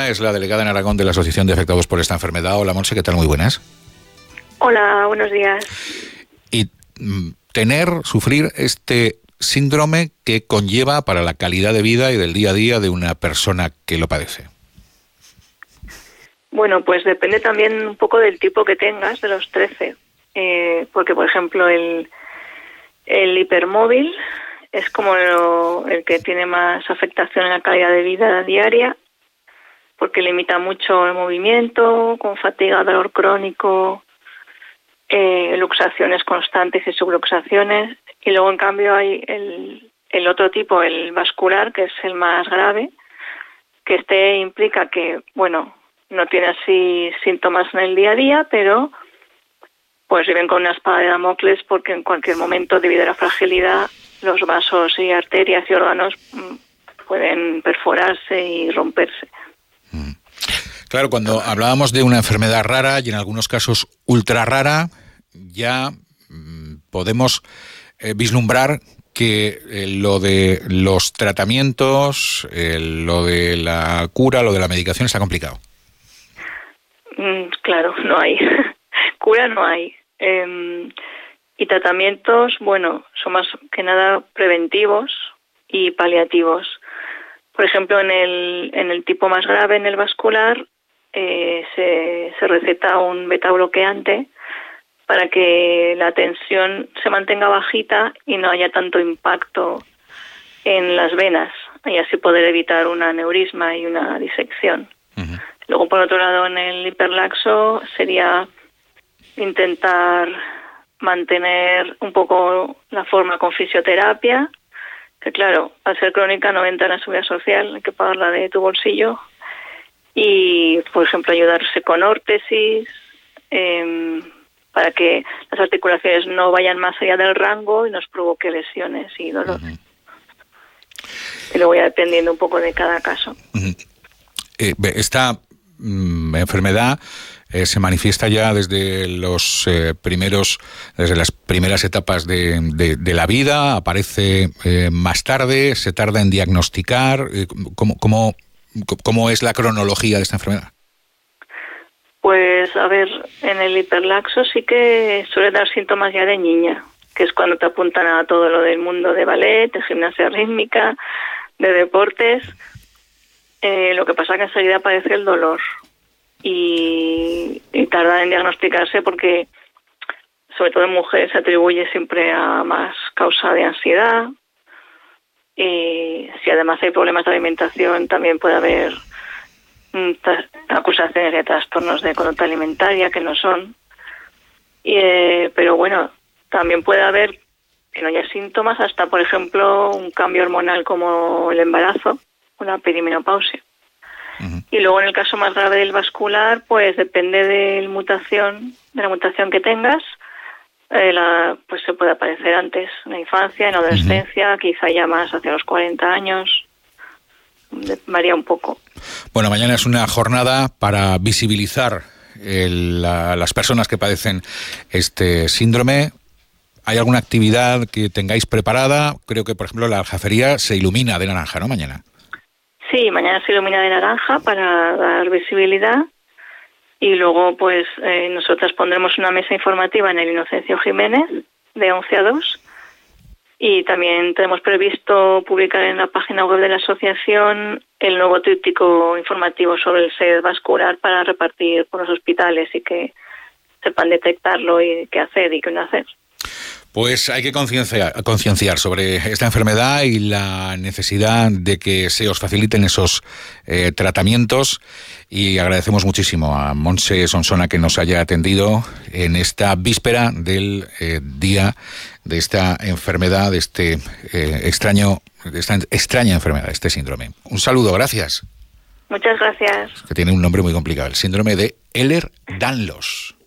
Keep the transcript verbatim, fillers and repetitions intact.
es la delegada en Aragón de la Asociación de Afectados por esta enfermedad. Hola, Monse, ¿qué tal? Muy buenas. Hola, buenos días. Y mm, tener, sufrir este síndrome que conlleva para la calidad de vida y del día a día de una persona que lo padece. Bueno, pues depende también un poco del tipo que tengas, de los trece. Eh, porque, por ejemplo, el, el hipermóvil es como lo, el que tiene más afectación en la calidad de vida diaria, porque limita mucho el movimiento, con fatiga, dolor crónico, eh, luxaciones constantes y subluxaciones. Y luego, en cambio, hay el, el otro tipo, el vascular, que es el más grave, que este implica que, bueno, no tiene así síntomas en el día a día, pero pues viven con una espada de Damocles porque en cualquier momento, debido a la fragilidad, los vasos y arterias y órganos pueden perforarse y romperse. Claro, cuando hablábamos de una enfermedad rara y en algunos casos ultra rara, ya mmm, podemos eh, vislumbrar que eh, lo de los tratamientos, eh, lo de la cura, lo de la medicación está complicado. Mm, claro, no hay. Cura no hay. Eh, y tratamientos, bueno, son más que nada preventivos y paliativos. Por ejemplo, en el, en el tipo más grave, en el vascular, eh, se, se receta un beta bloqueante para que la tensión se mantenga bajita y no haya tanto impacto en las venas, y así poder evitar un aneurisma y una disección. Uh-huh. Luego, por otro lado, en el hiperlaxo sería intentar mantener un poco la forma con fisioterapia, que claro, al ser crónica no entra en la seguridad social, hay que pagarla de tu bolsillo, y, por ejemplo, ayudarse con órtesis, eh, para que las articulaciones no vayan más allá del rango y nos provoque lesiones y dolor. Uh-huh. Y luego ya dependiendo un poco de cada caso. Uh-huh. Eh, esta mm, enfermedad eh, se manifiesta ya desde los eh, primeros, desde las primeras etapas de, de, de la vida, aparece eh, más tarde, se tarda en diagnosticar. Eh, ¿cómo, cómo, ¿Cómo es la cronología de esta enfermedad? Pues, a ver, en el hiperlaxo sí que suele dar síntomas ya de niña, que es cuando te apuntan a todo lo del mundo de ballet, de gimnasia rítmica, de deportes. Eh, lo que pasa es que enseguida aparece el dolor y, y tarda en diagnosticarse porque, sobre todo en mujeres, se atribuye siempre a más causa de ansiedad. Y si además hay problemas de alimentación, también puede haber acusaciones de trastornos de conducta alimentaria, que no son. Y, eh, pero bueno, también puede haber que no haya síntomas hasta, por ejemplo, un cambio hormonal como el embarazo, una perimenopausia. Uh-huh. Y luego en el caso más grave del vascular, pues depende de la mutación, de la mutación que tengas, eh, la, pues se puede aparecer antes, en la infancia, en la adolescencia, uh-huh. quizá ya más hacia los cuarenta años. Varía un poco. Bueno, mañana es una jornada para visibilizar el, la, las personas que padecen este síndrome. ¿Hay alguna actividad que tengáis preparada? Creo que, por ejemplo, la aljafería se ilumina de naranja, ¿no? Mañana. Sí, mañana se ilumina de naranja para dar visibilidad. Y luego, pues, eh, nosotras pondremos una mesa informativa en el Inocencio Jiménez, de once a dos. Y también tenemos previsto publicar en la página web de la asociación el nuevo tríptico informativo sobre el S E D vascular para repartir por los hospitales y que sepan detectarlo y qué hacer y qué no hacer. Pues hay que concienciar, concienciar sobre esta enfermedad y la necesidad de que se os faciliten esos eh, tratamientos, y agradecemos muchísimo a Monse Sonsona que nos haya atendido en esta víspera del eh, día de esta enfermedad, de este eh, extraño, de esta extraña enfermedad, este síndrome. Un saludo, gracias. Muchas gracias. Que tiene un nombre muy complicado, el síndrome de Ehlers-Danlos.